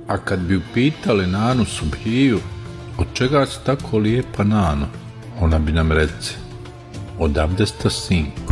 A kad bi upitali Nanu Subhiju, od čega si tako lijepa Nano, ona bi nam rece, od abdesta sinko.